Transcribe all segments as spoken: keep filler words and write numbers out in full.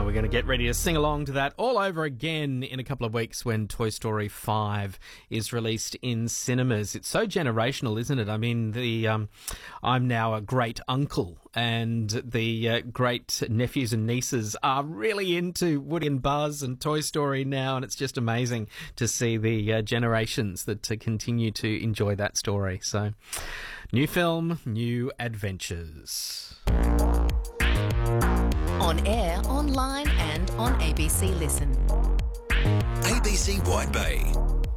we're going to get ready to sing along to that all over again in a couple of weeks when Toy Story five is released in cinemas. It's so generational, isn't it? I mean, the um, I'm now a great uncle, and the uh, great nephews and nieces are really into Woody and Buzz and Toy Story now, and it's just amazing to see the uh, generations that uh, continue to enjoy that story. So, new film, new adventures. On air, online and on A B C Listen. A B C White Bay.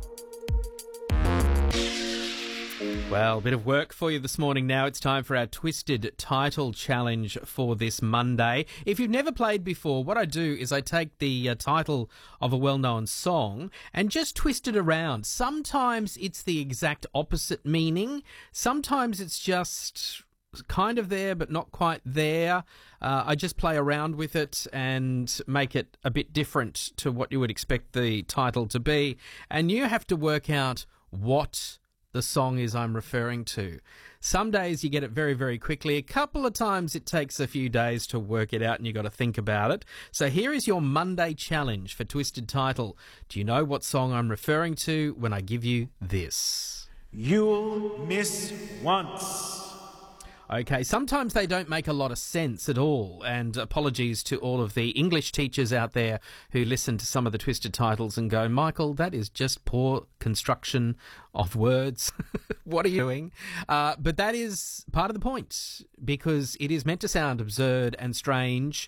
Well, a bit of work for you this morning now. It's time for our Twisted Title Challenge for this Monday. If you've never played before, what I do is I take the uh, title of a well-known song and just twist it around. Sometimes it's the exact opposite meaning. Sometimes it's just kind of there but not quite there. Uh, I just play around with it and make it a bit different to what you would expect the title to be. And you have to work out what the song is I'm referring to. Some days you get it very, very quickly. A couple of times it takes a few days to work it out and you've got to think about it. So here is your Monday challenge for Twisted Title. Do you know what song I'm referring to when I give you this? You'll miss once. Okay, sometimes they don't make a lot of sense at all, and apologies to all of the English teachers out there who listen to some of the twisted titles and go, Michael, that is just poor construction of words. What are you doing? Uh, but that is part of the point, because it is meant to sound absurd and strange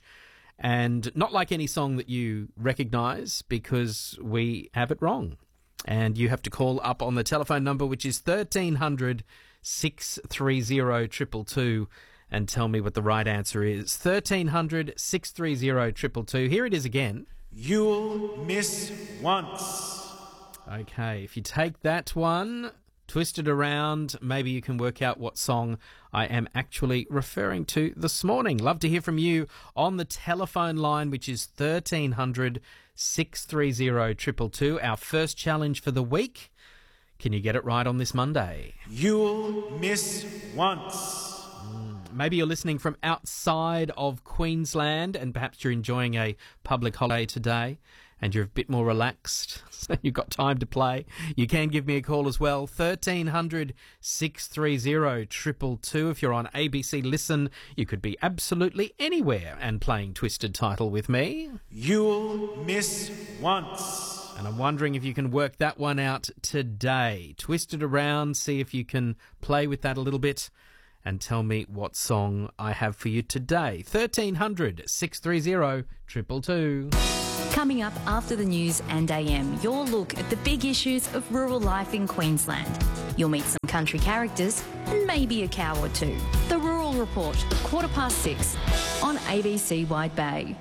and not like any song that you recognise, because we have it wrong. And you have to call up on the telephone number, which is thirteen hundred, six three zero, two two two, and tell me what the right answer is. thirteen hundred, six three zero, two two two. Here it is again. You'll miss once. Okay, if you take that one, twist it around, maybe you can work out what song I am actually referring to this morning. Love to hear from you on the telephone line, which is thirteen hundred, six three zero, two two two. Our first challenge for the week. Can you get it right on this Monday? You'll miss once. Mm, maybe you're listening from outside of Queensland and perhaps you're enjoying a public holiday today and you're a bit more relaxed, so you've got time to play. You can give me a call as well, thirteen hundred, six three zero, two two two. If you're on A B C Listen, you could be absolutely anywhere and playing Twisted Title with me. You'll miss once. And I'm wondering if you can work that one out today. Twist it around, see if you can play with that a little bit, and tell me what song I have for you today. thirteen hundred, six three zero, two two two. Coming up after the news and A M, your look at the big issues of rural life in Queensland. You'll meet some country characters and maybe a cow or two. The Rural Report, quarter past six on A B C White Bay.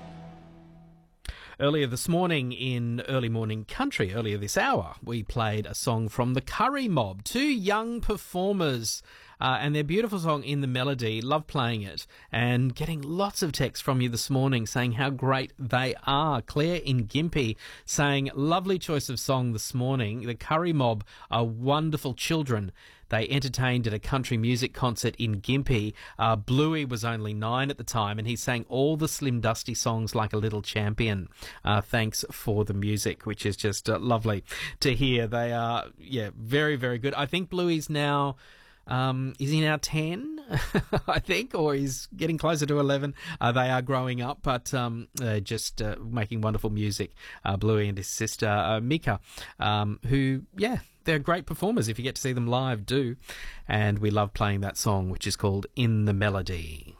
Earlier this morning in Early Morning Country, earlier this hour, we played a song from the Curry Mob. Two young performers uh, and their beautiful song In the Melody. Love playing it and getting lots of texts from you this morning saying how great they are. Claire in Gympie saying, lovely choice of song this morning. The Curry Mob are wonderful children. They entertained at a country music concert in Gympie. Uh, Bluey was only nine at the time, and he sang all the Slim Dusty songs like a little champion. Uh, thanks for the music, which is just uh, lovely to hear. They are, yeah, very, very good. I think Bluey's now... Um, is he now ten, I think, or he's getting closer to eleven? Uh, they are growing up, but um, uh, just uh, making wonderful music. Uh, Bluey and his sister, uh, Mika, um, who, yeah, they're great performers. If you get to see them live, do. And we love playing that song, which is called In the Melody.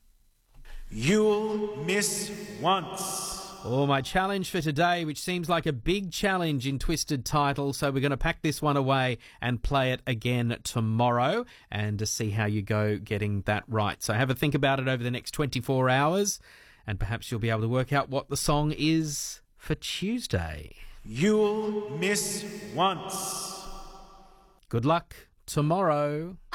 You'll miss once. Oh, my challenge for today, which seems like a big challenge in Twisted Title, so we're going to pack this one away and play it again tomorrow and to see how you go getting that right. So have a think about it over the next twenty-four hours and perhaps you'll be able to work out what the song is for Tuesday. You'll miss once. Good luck tomorrow.